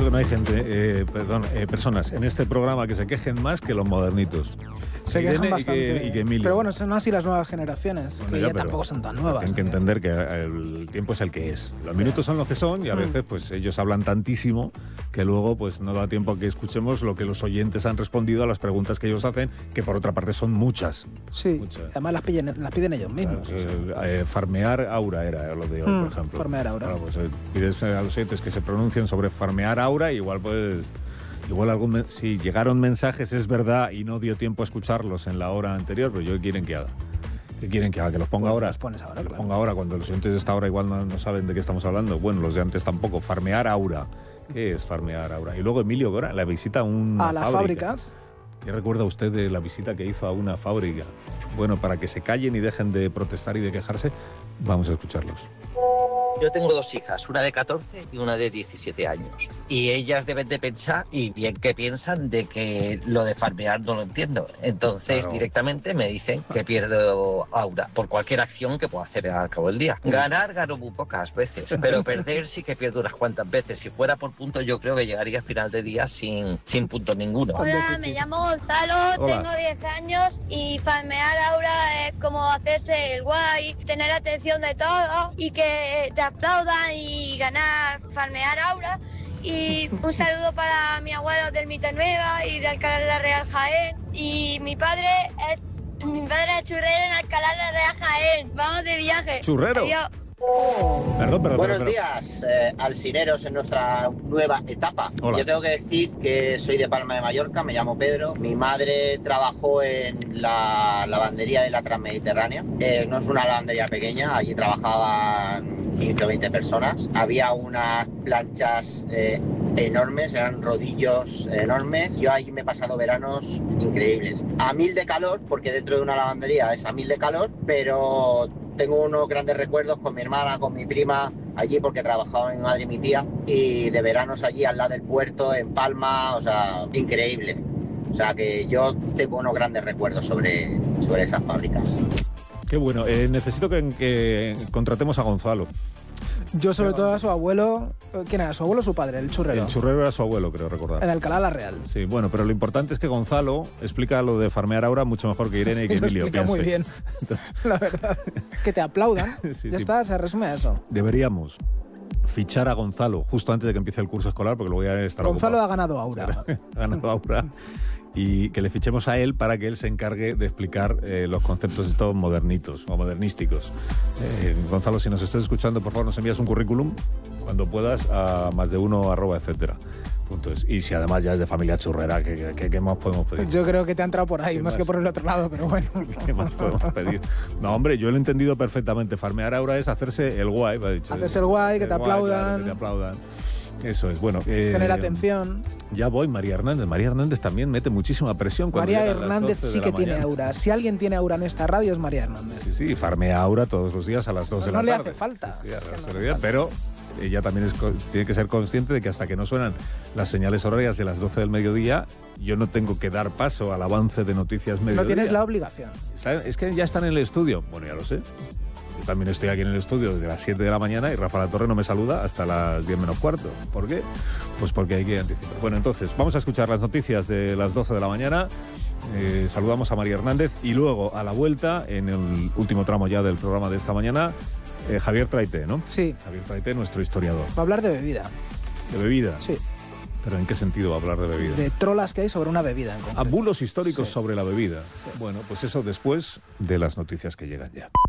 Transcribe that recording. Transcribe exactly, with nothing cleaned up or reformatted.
que no hay gente, eh, perdón, eh, personas en este programa que se quejen más que los modernitos. Se Irene quejan bastante. Y que, y que Emilio. Pero bueno, son así las nuevas generaciones, Bueno, que ya, ya pero tampoco son tan nuevas. Tienen que entender que el tiempo es el que es. Los minutos son los que son y a veces pues ellos hablan tantísimo que luego pues no da tiempo a que escuchemos lo que los oyentes han respondido a las preguntas que ellos hacen, que por otra parte son muchas. Sí, muchas. Además las piden, las piden ellos mismos. Claro, eh, eh, farmear aura era lo de hoy, Hmm, por ejemplo. farmear aura. Claro, pues eh, pides a los oyentes que se pronuncien sobre farmear aura, igual pues... Igual algún si llegaron mensajes, es verdad, y no dio tiempo a escucharlos en la hora anterior, pero yo ¿qué quieren que haga? ¿Qué quieren que haga? ¿Que los ponga Pues ahora? los pones ahora, que los claro. ponga ahora, cuando los oyentes de esta hora igual no, no saben de qué estamos hablando. Bueno, los de antes tampoco. Farmear aura. ¿Qué es farmear aura? Y luego Emilio Gora, la visita a una A las fábrica. fábricas. ¿Qué recuerda usted de la visita que hizo a una fábrica? Bueno, para que se callen y dejen de protestar y de quejarse, vamos a escucharlos. Yo tengo dos hijas, una de catorce y una de diecisiete años. Y ellas deben de pensar, y bien que piensan, de que lo de farmear no lo entiendo. Entonces Claro. directamente me dicen que pierdo aura por cualquier acción que pueda hacer al cabo del día. Ganar gano muy pocas veces, pero perder sí que pierdo unas cuantas veces. Si fuera por puntos yo creo que llegaría a final de día sin, sin puntos ninguno. Hola, me llamo Gonzalo, Hola. tengo diez años y farmear aura es como hacerse el guay, tener atención de todo y que te aplaudan y ganar, farmear aura. Y un saludo para mi abuelo del Mita Nueva y de Alcalá de la Real Jaén. Y mi padre es, mi padre es churrero en Alcalá de la Real Jaén. Vamos de viaje. ¿Churrero? Adiós. Perdón, perdón. Buenos perdón. días, eh, alcineros en nuestra nueva etapa. Hola. Yo tengo que decir que soy de Palma de Mallorca, me llamo Pedro. Mi madre trabajó en la lavandería de la Transmediterránea. Eh, no es una lavandería pequeña, allí trabajaban quince o veinte personas. Había unas planchas eh, enormes, eran rodillos enormes. Yo allí me he pasado veranos increíbles. A mil de calor, porque dentro de una lavandería es a mil de calor, pero tengo unos grandes recuerdos con mi hermana, con mi prima, allí porque trabajaba mi madre y mi tía, y de veranos allí al lado del puerto, en Palma, o sea, increíble. O sea que yo tengo unos grandes recuerdos sobre, sobre esas fábricas. Qué bueno. Eh, necesito que, que contratemos a Gonzalo. Yo sobre todo a su abuelo. ¿Quién era? ¿Su abuelo o su padre? El churrero. El churrero era su abuelo, creo recordar. En Alcalá la Real. Sí, bueno, pero lo importante es que Gonzalo explica lo de farmear aura mucho mejor que Irene y que Lo Emilio. explica muy piense. bien, la verdad. Que te aplaudan. Sí, ya sí. está, se resume a eso. Deberíamos fichar a Gonzalo justo antes de que empiece el curso escolar, porque luego ya estará Gonzalo ocupado. ha ganado aura. Ha ganado aura. Y que le fichemos a él para que él se encargue de explicar eh, los conceptos estos modernitos o modernísticos. Eh, Gonzalo, si nos estás escuchando, por favor, nos envías un currículum cuando puedas a más de uno arroba etcétera. Punto es. Y si además ya es de familia churrera, ¿qué, qué, qué más podemos pedir? Yo creo que te ha entrado por ahí, ¿Qué más más? que por el otro lado, pero bueno. ¿Qué más podemos pedir? No, hombre, yo lo he entendido perfectamente. Farmear aura es hacerse el guay. Me ha dicho. Hacerse el guay, que te guay, aplaudan. claro, que te aplaudan. Eso es, bueno. Eh, Tener atención. Ya voy, María Hernández. María Hernández también mete muchísima presión. Cuando María llegan las Hernández doce de sí la que tiene mañana. aura. Si alguien tiene aura en esta radio es María Hernández. Sí, sí, farmea aura todos los días a las dos Pues de no la le tarde. hace falta. Sí, sí, a Es que las no doce hace del día, falta. pero ella también es, co- tiene que ser consciente de que hasta que no suenan las señales horarias de las doce del mediodía, yo no tengo que dar paso al avance de noticias mediodía. No tienes la obligación. Está- Es que ya están en el estudio. Bueno, ya lo sé. Yo también estoy aquí en el estudio desde las siete de la mañana y Rafa La Torre no me saluda hasta las diez menos cuarto. ¿Por qué? Pues porque hay que anticipar. Bueno, entonces, vamos a escuchar las noticias de las doce de la mañana. Eh, saludamos a María Hernández y luego, a la vuelta, en el último tramo ya del programa de esta mañana, eh, Javier Traité, ¿no? Sí, Javier Traité, nuestro historiador. va a hablar de bebida. ¿De bebida? Sí, ¿Pero en qué sentido va a hablar de bebida? de trolas que hay sobre una bebida en A concreto. bulos históricos Sí. sobre la bebida. Sí. Bueno, pues eso después de las noticias que llegan ya.